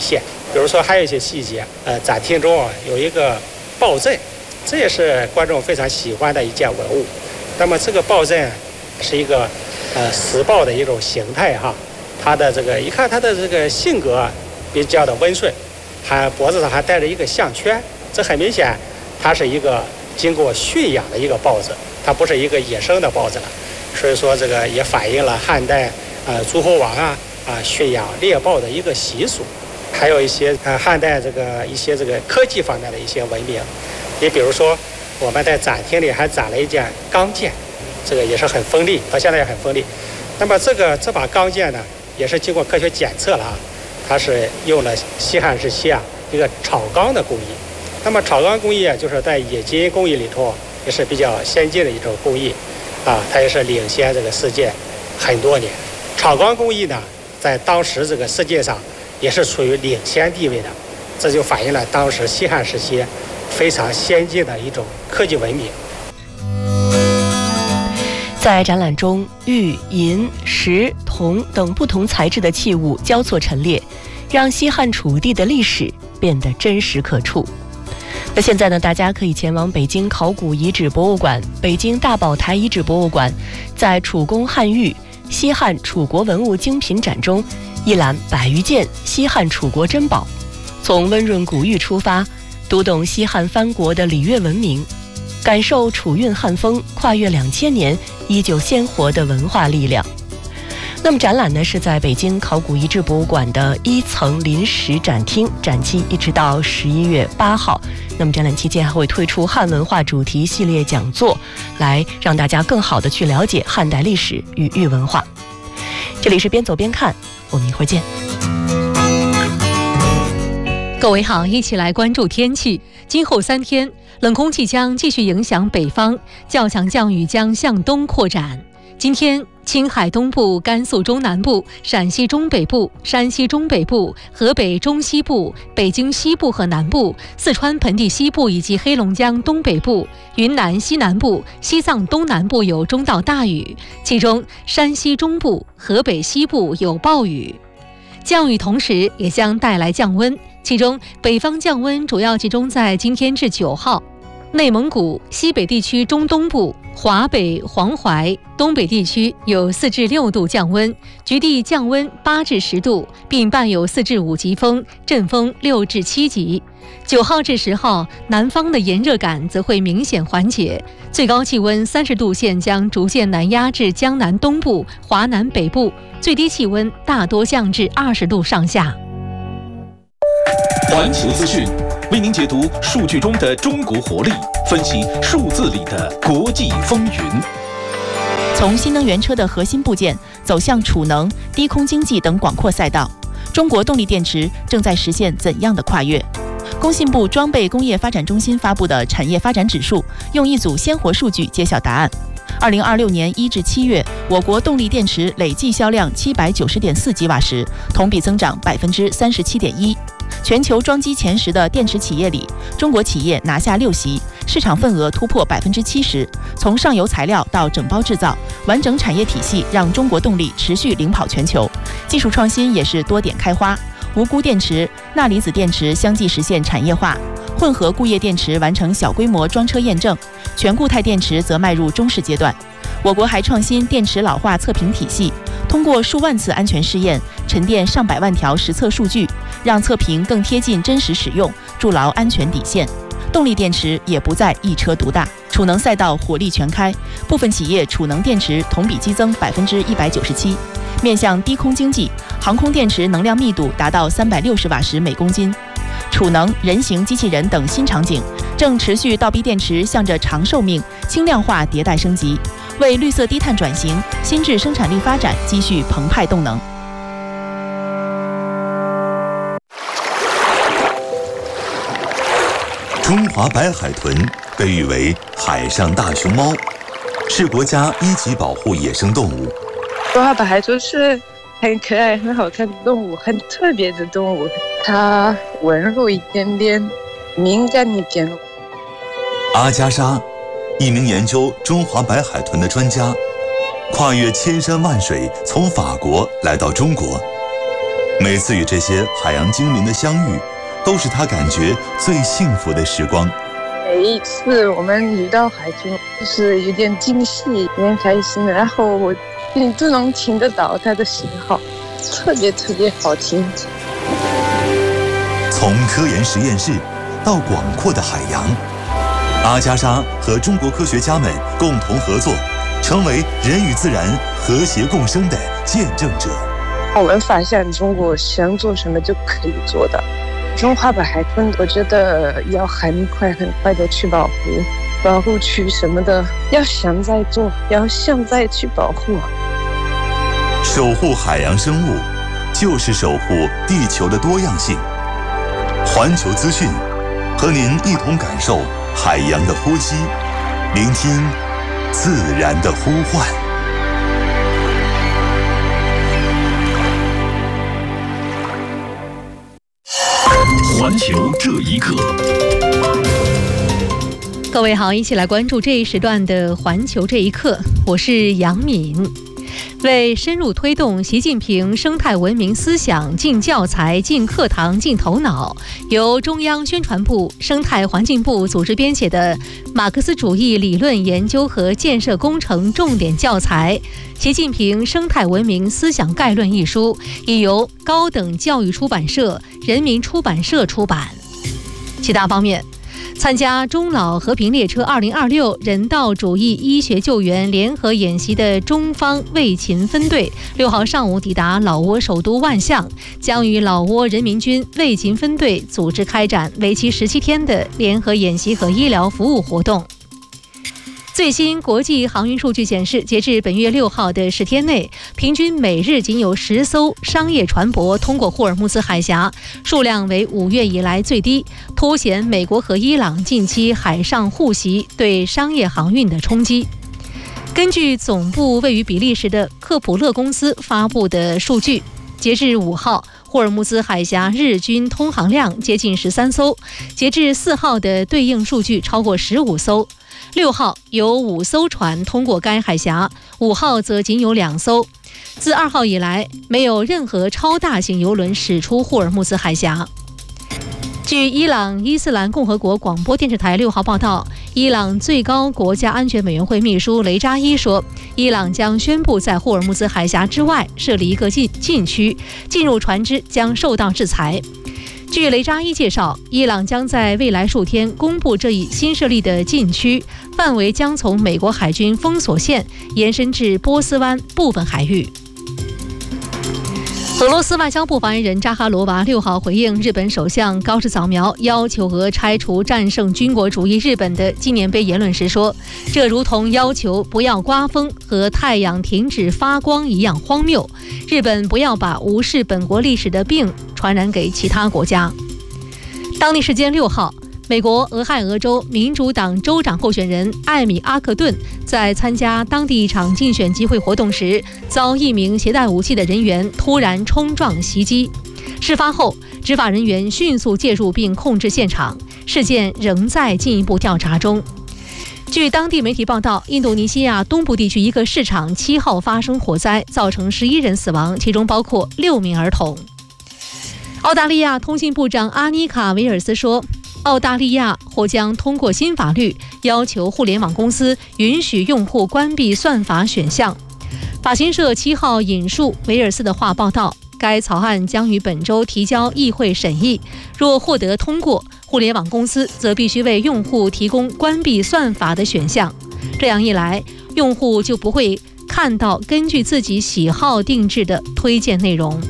现。比如说还有一些细节，展厅中有一个抱枕，这也是观众非常喜欢的一件文物。那么这个抱枕是一个石豹的一种形态哈，它的这个一看它的这个性格比较的温顺，还脖子上还带着一个项圈，这很明显它是一个经过驯养的一个豹子，它不是一个野生的豹子了。所以说这个也反映了汉代诸侯王驯养猎豹的一个习俗。还有一些汉代一些科技方面的一些文明。你比如说我们在展厅里还展了一件钢剑，这个也是很锋利，到现在也很锋利。那么这把钢剑呢，也是经过科学检测了它是用了西汉时期一个炒钢的工艺。那么炒钢工艺就是在冶金工艺里头也是比较先进的一种工艺它也是领先这个世界很多年。炒钢工艺呢，在当时这个世界上也是处于领先地位的，这就反映了当时西汉时期非常先进的一种科技文明。 在展览中，玉、银、石、铜等不同材质的器物交错陈列，让西汉楚地的历史变得真实可触。那现在呢，大家可以前往北京考古遗址博物馆、北京大宝台遗址博物馆，在楚宫汉玉西汉楚国文物精品展中一览100余件西汉楚国珍宝，从温润古玉出发，读懂西汉藩国的礼乐文明，感受楚韵汉风跨越2000年依旧鲜活的文化力量。那么展览呢是在北京考古遗址博物馆的1层临时展厅，展期一直到11月8号。那么展览期间还会推出汉文化主题系列讲座，来让大家更好的去了解汉代历史与玉文化。这里是边走边看，我们一会儿见。 各位好，一起来关注天气。今后3天，冷空气将继续影响北方，较强降雨将向东扩展。今天，青海东部、甘肃中南部、陕西中北部、山西中北部、河北中西部、北京西部和南部、四川盆地西部以及黑龙江东北部、云南西南部、西藏东南部有中到大雨，其中山西中部、河北西部有暴雨。降雨同时也将带来降温，其中北方降温主要集中在今天至9号。内蒙古、西北地区中东部、华北、黄淮、东北地区有4至6度降温，局地降温8至10度，并伴有4至5级风，阵风6至7级。9号至10号，南方的炎热感则会明显缓解，最高气温30度线将逐渐南压至江南东部、华南北部，最低气温大多降至20度上下。 环球资讯为您解读数据中的中国活力，分析数字里的国际风云。 从新能源车的核心部件走向储能、低空经济等广阔赛道，中国动力电池正在实现怎样的跨越？工信部装备工业发展中心发布的产业发展指数，用一组鲜活数据揭晓答案。2026年1至7月，我国动力电池累计销量790.4吉瓦时，同比增长37.1%。全球装机前10的电池企业里，中国企业拿下6席，市场份额突破70%。从上游材料到整包制造，完整产业体系让中国动力持续领跑全球。技术创新也是多点开花，无钴电池、钠离子电池相继实现产业化，混合钴液电池完成小规模装车验证，全固态电池则迈入中试阶段。我国还创新电池老化测评体系，通过数万次安全试验，沉淀上百万条实测数据，让测评更贴近真实使用，筑牢安全底线。动力电池也不再一车独大，储能赛道火力全开，部分企业储能电池同比激增197%。面向低空经济，航空电池能量密度达到360瓦时每公斤。储能、人形机器人等新场景正持续倒逼电池向着长寿命、轻量化迭代升级，为绿色低碳转型、新质生产力发展积蓄澎湃动能。 中华白海豚被誉为海上大熊猫，是国家1级保护野生动物。 中华白海豚是很可爱、很好看的动物，很特别的动物。它温柔一点点，敏感一点。 阿加莎，一名研究中华白海豚的专家，跨越千山万水，从法国来到中国。 每次与这些海洋精灵的相遇，都是他感觉最幸福的时光。 每一次我们遇到海豚，就是有点惊喜，有点开心，然后我都能听得到它的信号，特别好听。 从科研实验室到广阔的海洋，阿加莎和中国科学家们共同合作，成为人与自然和谐共生的见证者。 我们发现中国想做什么就可以做到。中华白海豚，我觉得要很快的去保护区什么的，要想再做，要想再去保护。 守护海洋生物，就是守护地球的多样性。环球资讯，和您一同感受海洋的呼吸，聆听自然的呼唤。 环球这一刻， 各位好，一起来关注这一时段的环球这一刻，我是杨敏。为深入推动习近平生态文明思想进教材、进课堂、进头脑，由中央宣传部、生态环境部组织编写的《马克思主义理论研究和建设工程重点教材——习近平生态文明思想概论》一书，已由高等教育出版社、人民出版社出版。其他方面，参加中老和平列车2026人道主义医学救援联合演习的中方卫勤分队6号上午抵达老挝首都万象，将与老挝人民军卫勤分队组织开展为期17天的联合演习和医疗服务活动。最新国际航运数据显示，截至本月6号的10天内，平均每日仅有10艘商业船舶通过霍尔木兹海峡，数量为5月以来最低，凸显美国和伊朗近期海上互袭对商业航运的冲击。根据总部位于比利时的克普勒公司发布的数据，截至5号，霍尔木兹海峡日均通航量接近13艘，截至4号的对应数据超过15艘。6号有5艘船通过该海峡，5号则仅有2艘。自2号以来，没有任何超大型邮轮驶出霍尔木兹海峡。据伊朗伊斯兰共和国广播电视台6号报道，伊朗最高国家安全委员会秘书雷扎伊说，伊朗将宣布在霍尔木兹海峡之外设立一个禁区，进入船只将受到制裁。据雷扎伊介绍，伊朗将在未来数天公布这一新设立的禁区，范围将从美国海军封锁线延伸至波斯湾部分海域。俄罗斯外交部发言人扎哈罗娃6号回应日本首相高市早苗要求俄拆除战胜军国主义日本的纪念碑言论时说，这如同要求不要刮风和太阳停止发光一样荒谬，日本不要把无视本国历史的病传染给其他国家。当地时间6号，美国俄亥俄州民主党州长候选人艾米·阿克顿在参加当地一场竞选集会活动时，遭一名携带武器的人员突然冲撞袭击。事发后，执法人员迅速介入并控制现场，事件仍在进一步调查中。据当地媒体报道，印度尼西亚东部地区一个市场7号发生火灾，造成11人死亡，其中包括6名儿童。澳大利亚通信部长阿妮卡·维尔斯说，澳大利亚或将通过新法律要求互联网公司允许用户关闭算法选项。法新社7号引述维尔斯的话报道，该草案将于本周提交议会审议，若获得通过，互联网公司则必须为用户提供关闭算法的选项。这样一来，用户就不会看到根据自己喜好定制的推荐内容。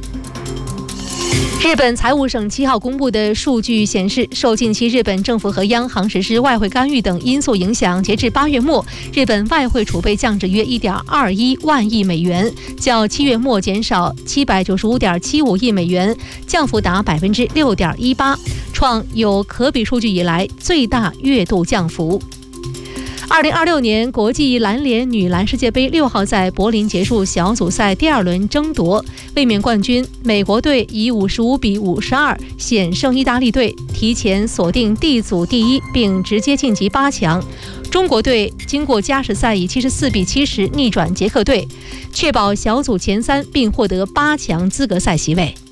日本财务省7号公布的数据显示，受近期日本政府和央行实施外汇干预等因素影响，截至8月末，日本外汇储备降至约 1.21万亿美元，较7月末减少 795.75 亿美元，降幅达 6.18%， 创有可比数据以来最大月度降幅。2026年国际篮联女篮世界杯6号在柏林结束小组赛第2轮争夺，卫冕冠军美国队以55-52险胜意大利队，提前锁定D组第1，并直接晋级8强。中国队经过加时赛以74-70逆转捷克队，确保小组前3，并获得8强资格赛席位。